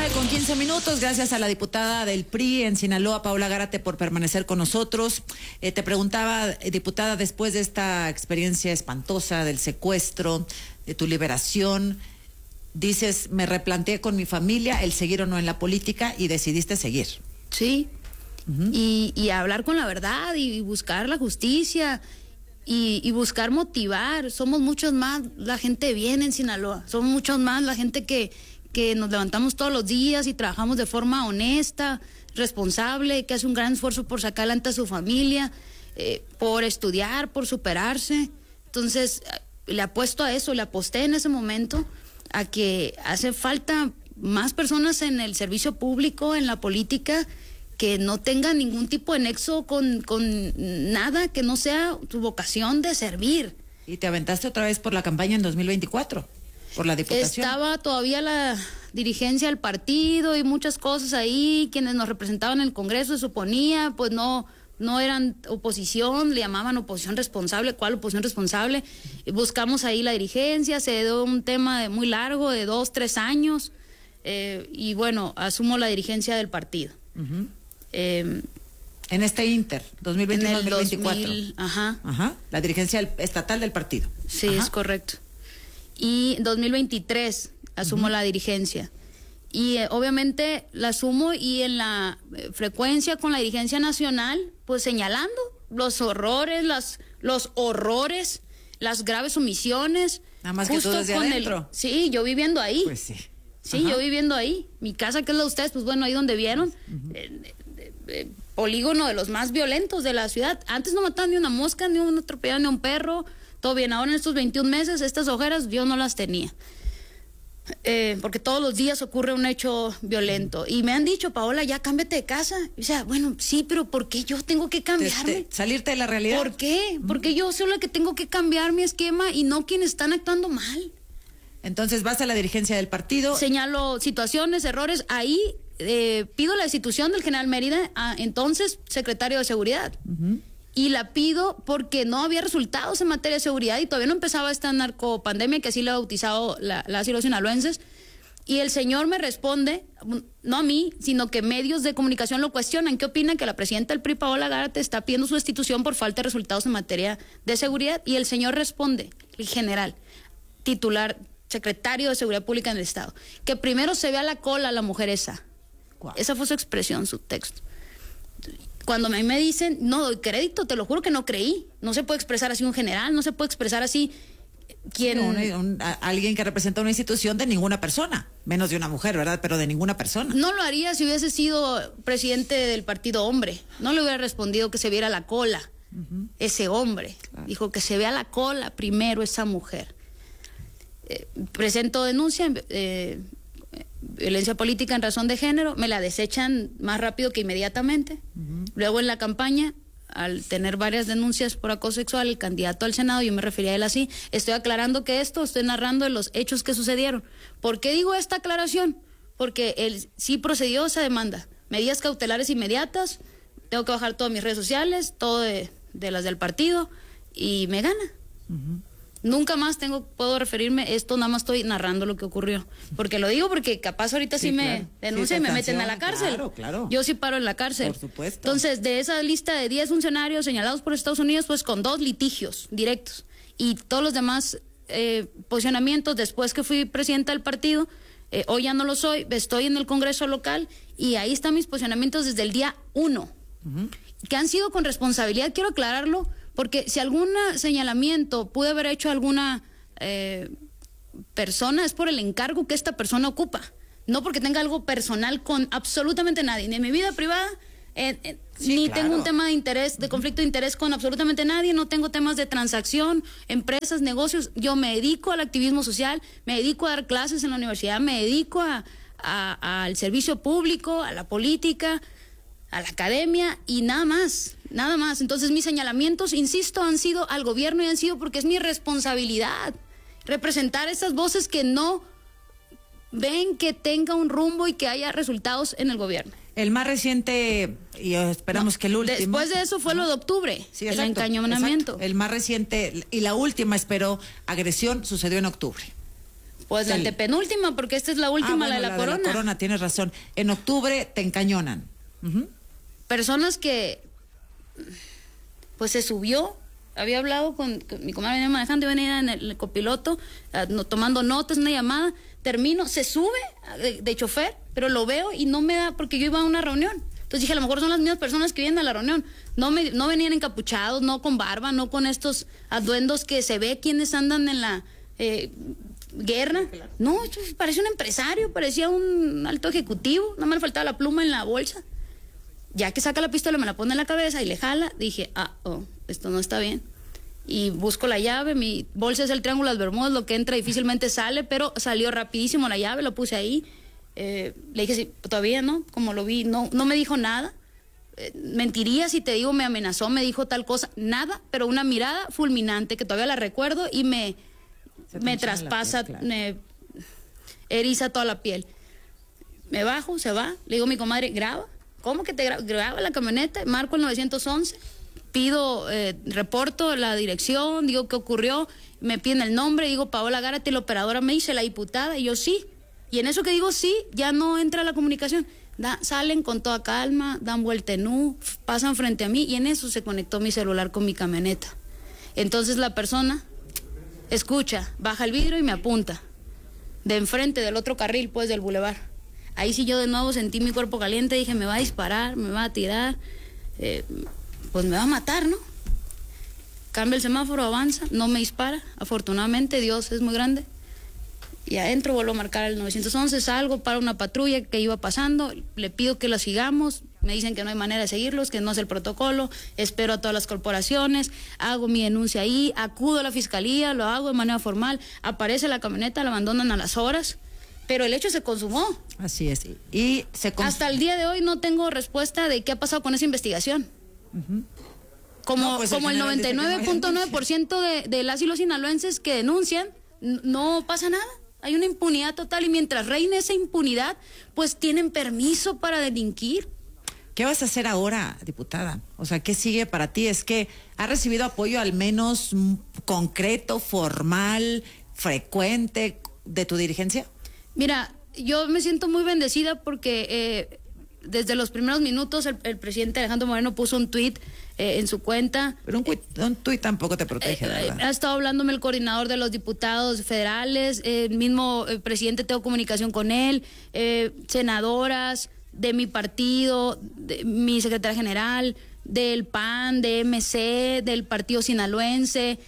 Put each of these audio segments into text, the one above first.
9:15. Gracias a la diputada del PRI en Sinaloa, Paola Gárate, por permanecer con nosotros. Te preguntaba, diputada, después de esta experiencia espantosa del secuestro, de tu liberación, dices, me replanteé con mi familia el seguir o no en la política y decidiste seguir. Sí, y hablar con la verdad y buscar la justicia y buscar motivar. Somos muchos más la gente bien en Sinaloa, somos muchos más la gente que nos levantamos todos los días y trabajamos de forma honesta, responsable, que hace un gran esfuerzo por sacar adelante a su familia, por estudiar, por superarse. Entonces, le apuesto a eso, le aposté en ese momento a que hace falta más personas en el servicio público, en la política, que no tengan ningún tipo de nexo con nada, que no sea su vocación de servir. Y te aventaste otra vez por la campaña en 2024. Por la diputación. Estaba todavía la dirigencia del partido y muchas cosas ahí, quienes nos representaban en el Congreso, se suponía, pues no eran oposición, le llamaban oposición responsable. ¿Cuál oposición responsable? Buscamos ahí la dirigencia, se dio un tema muy largo, de 2-3 años, y bueno, asumo la dirigencia del partido. En este Inter, 2021-2024. Ajá. La dirigencia estatal del partido. Sí, es correcto. Y 2023 asumo la dirigencia. Y obviamente la asumo y en la frecuencia con la dirigencia nacional, pues señalando los horrores, las graves omisiones. Nada más que tú desde adentro. Sí, yo viviendo ahí. Pues sí. Sí, yo viviendo ahí. Mi casa, que es la de ustedes, pues bueno, ahí donde vieron. Polígono de los más violentos de la ciudad. Antes no mataban ni una mosca, ni un atropellado, ni un perro. Todo bien, ahora en estos 21 meses, estas ojeras yo no las tenía. Porque todos los días ocurre un hecho violento. Y me han dicho, Paola, ya cámbiate de casa. O sea, bueno, sí, pero ¿por qué yo tengo que cambiarme? Salirte de la realidad. ¿Por qué? Porque yo soy la que tengo que cambiar mi esquema y no quienes están actuando mal. Entonces vas a la dirigencia del partido. Señalo situaciones, errores. Ahí pido la destitución del general Mérida, entonces secretario de Seguridad. Y la pido porque no había resultados en materia de seguridad y todavía no empezaba esta narcopandemia, que así lo ha bautizado las y los sinaloenses. Y el señor me responde, no a mí, sino que medios de comunicación lo cuestionan. ¿Qué opina? Que la presidenta del PRI, Paola Gárate, está pidiendo su destitución por falta de resultados en materia de seguridad. Y el señor responde, el general, titular, secretario de Seguridad Pública en el Estado, que primero se vea la cola a la mujer esa. Wow. Esa fue su expresión, su texto. Cuando me dicen, no doy crédito, te lo juro que no creí. No se puede expresar así un general, no se puede expresar así alguien que representa una institución de ninguna persona, menos de una mujer, ¿verdad? Pero de ninguna persona. No lo haría si hubiese sido presidente del partido hombre. No le hubiera respondido que se viera la cola, ese hombre. Claro. Dijo que se vea la cola primero esa mujer. Presento denuncia, violencia política en razón de género, me la desechan más rápido que inmediatamente. Luego en la campaña, al tener varias denuncias por acoso sexual, el candidato al Senado, yo me refería a él así, estoy aclarando que estoy narrando de los hechos que sucedieron. ¿Por qué digo esta aclaración? Porque él sí procedió esa demanda, medidas cautelares inmediatas, tengo que bajar todas mis redes sociales, todo de las del partido, y me gana. Nunca más puedo referirme, esto nada más estoy narrando lo que ocurrió. Porque lo digo porque capaz ahorita sí me denuncian y me meten a la cárcel. Claro. Yo sí paro en la cárcel. Por supuesto. Entonces, de esa lista de 10 funcionarios señalados por Estados Unidos, pues con 2 litigios directos. Y todos los demás posicionamientos, después que fui presidenta del partido, hoy ya no lo soy, estoy en el Congreso local y ahí están mis posicionamientos desde el día 1. Que han sido con responsabilidad, quiero aclararlo, porque si algún señalamiento pude haber hecho alguna persona, es por el encargo que esta persona ocupa, no porque tenga algo personal con absolutamente nadie, ni en mi vida privada, ni tengo un tema de interés, de conflicto de interés con absolutamente nadie, no tengo temas de transacción, empresas, negocios. Yo me dedico al activismo social, me dedico a dar clases en la universidad, me dedico al servicio público, a la política, a la academia y nada más. Entonces mis señalamientos, insisto, han sido al gobierno y han sido porque es mi responsabilidad representar esas voces que no ven que tenga un rumbo y que haya resultados en el gobierno. El más reciente, y esperamos que el último. Después de eso fue lo de octubre, sí, el encañonamiento. El más reciente y la última, agresión sucedió en octubre. Pues la antepenúltima, porque esta es la última, bueno, la de la corona. De la corona, tienes razón. En octubre te encañonan. Personas que, pues se subió, había hablado con mi comadre, venía manejando, y venía en el copiloto, tomando notas, una llamada, termino, se sube de chofer, pero lo veo y no me da, porque yo iba a una reunión. Entonces dije, a lo mejor son las mismas personas que vienen a la reunión. No venían encapuchados, no con barba, no con estos atuendos que se ve quienes andan en la guerra. No, esto parecía un empresario, parecía un alto ejecutivo, nada más le faltaba la pluma en la bolsa. Ya que saca la pistola, me la pone en la cabeza y le jala, dije, esto no está bien. Y busco la llave, mi bolsa es el Triángulo de las Bermudas, lo que entra difícilmente sale, pero salió rapidísimo la llave, la puse ahí. Le dije, sí, todavía no, como lo vi, no me dijo nada. Mentiría si te digo, me amenazó, me dijo tal cosa, nada, pero una mirada fulminante que todavía la recuerdo y me traspasa, piel, claro. Me eriza toda la piel. Me bajo, se va, le digo a mi comadre, graba. ¿Cómo que te graba la camioneta? Marco el 911, pido, reporto la dirección, digo qué ocurrió, me piden el nombre, digo Paola Gárate, la operadora me dice, la diputada, y yo sí. Y en eso que digo sí, ya no entra la comunicación. Salen con toda calma, dan vuelta en U, pasan frente a mí, y en eso se conectó mi celular con mi camioneta. Entonces la persona escucha, baja el vidrio y me apunta. De enfrente del otro carril, pues, del bulevar. Ahí sí yo de nuevo sentí mi cuerpo caliente, dije, me va a disparar, me va a tirar, pues me va a matar, ¿no? Cambia el semáforo, avanza, no me dispara, afortunadamente, Dios es muy grande. Y adentro vuelvo a marcar el 911, salgo para una patrulla que iba pasando, le pido que la sigamos, me dicen que no hay manera de seguirlos, que no es el protocolo, espero a todas las corporaciones, hago mi denuncia ahí, acudo a la fiscalía, lo hago de manera formal, aparece la camioneta, la abandonan a las horas. Pero el hecho se consumó. Así es. Y hasta el día de hoy no tengo respuesta de qué ha pasado con esa investigación. Como el 99.9% de las y los sinaloenses que denuncian, no pasa nada. Hay una impunidad total y mientras reine esa impunidad, pues tienen permiso para delinquir. ¿Qué vas a hacer ahora, diputada? O sea, ¿qué sigue para ti? Es que ha recibido apoyo al menos concreto, formal, frecuente de tu dirigencia. Mira, yo me siento muy bendecida porque desde los primeros minutos el presidente Alejandro Moreno puso un tuit en su cuenta. Pero un tuit tampoco te protege, ¿verdad? Ha estado hablándome el coordinador de los diputados federales, el mismo presidente, tengo comunicación con él, senadoras de mi partido, de mi secretaria general, del PAN, de MC, del partido sinaloense,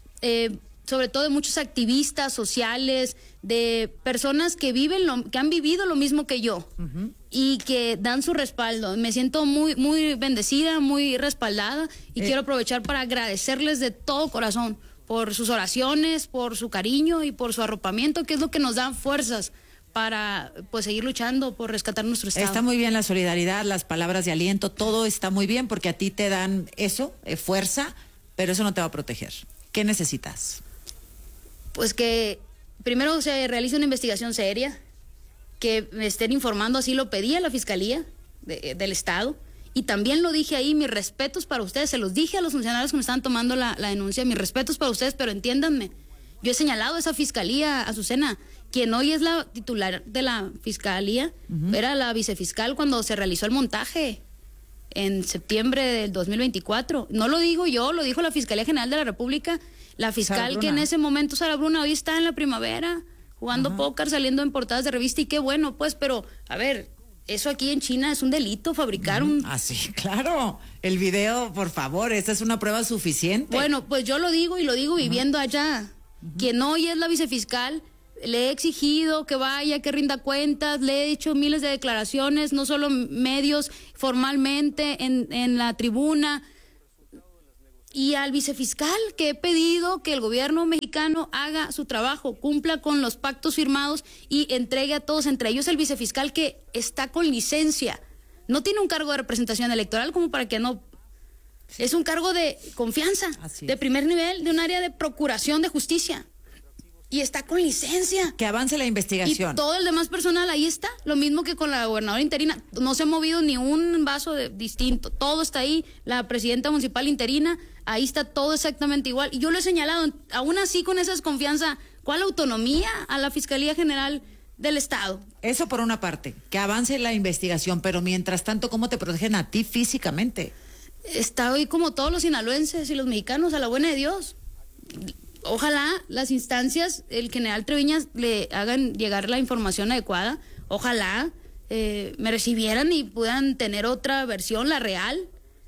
sobre todo de muchos activistas sociales, de personas que que han vivido lo mismo que yo y que dan su respaldo. Me siento muy, muy bendecida, muy respaldada y quiero aprovechar para agradecerles de todo corazón por sus oraciones, por su cariño y por su arropamiento, que es lo que nos da fuerzas para pues seguir luchando por rescatar nuestro estado. Está muy bien la solidaridad, las palabras de aliento, todo está muy bien porque a ti te dan eso, fuerza, pero eso no te va a proteger. ¿Qué necesitas? Pues que primero se realice una investigación seria, que me estén informando, así lo pedí a la Fiscalía del Estado, y también lo dije ahí, mis respetos para ustedes, se los dije a los funcionarios que me estaban tomando la denuncia, mis respetos para ustedes, pero entiéndanme, yo he señalado a esa Fiscalía, Azucena, quien hoy es la titular de la Fiscalía, era la vicefiscal cuando se realizó el montaje en septiembre del 2024, no lo digo yo, lo dijo la Fiscalía General de la República. La fiscal que en ese momento, Sara Bruna, hoy está en la primavera, jugando póker, saliendo en portadas de revista, y qué bueno, pues, pero, a ver, eso aquí en China es un delito, fabricar un... Ah, sí, claro, el video, por favor, esa es una prueba suficiente. Bueno, pues yo lo digo y lo digo viviendo allá. Quien hoy es la vicefiscal, le he exigido que vaya, que rinda cuentas, le he hecho miles de declaraciones, no solo medios, formalmente, en la tribuna... Y al vicefiscal que he pedido que el gobierno mexicano haga su trabajo, cumpla con los pactos firmados y entregue a todos, entre ellos el vicefiscal que está con licencia. No tiene un cargo de representación electoral como para que no... Es un cargo de confianza, de primer nivel, de un área de procuración de justicia. Y está con licencia. Que avance la investigación. Y todo el demás personal ahí está. Lo mismo que con la gobernadora interina. No se ha movido ni un vaso distinto. Todo está ahí. La presidenta municipal interina, ahí está todo exactamente igual. Y yo lo he señalado. Aún así, con esa desconfianza ¿Cuál autonomía a la Fiscalía General del Estado? Eso por una parte, que avance la investigación, pero mientras tanto, ¿cómo te protegen a ti físicamente? Está hoy como todos los sinaloenses y los mexicanos, a la buena de Dios. Ojalá las instancias, el general Treviñas, le hagan llegar la información adecuada. Ojalá me recibieran y puedan tener otra versión, la real.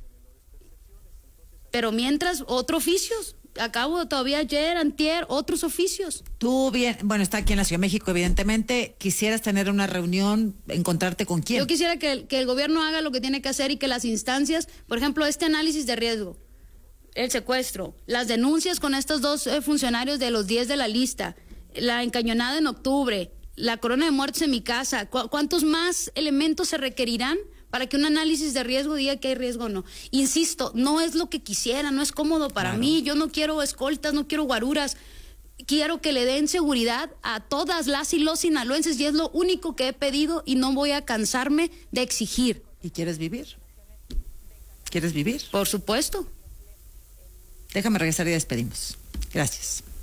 Pero mientras, otros oficios. Acabo todavía ayer, antier, otros oficios. Tú bien, bueno, está aquí en la Ciudad de México, evidentemente. ¿Quisieras tener una reunión, encontrarte con quién? Yo quisiera que el gobierno haga lo que tiene que hacer y que las instancias, por ejemplo, este análisis de riesgo, el secuestro, las denuncias con estos dos funcionarios de los 10 de la lista, la encañonada en octubre, la corona de muertes en mi casa, ¿cuántos más elementos se requerirán para que un análisis de riesgo diga que hay riesgo o no? Insisto, no es lo que quisiera, no es cómodo para mí, yo no quiero escoltas, no quiero guaruras, quiero que le den seguridad a todas las y los sinaloenses y es lo único que he pedido y no voy a cansarme de exigir. ¿Y quieres vivir? ¿Quieres vivir? Por supuesto. Déjame regresar y despedimos. Gracias.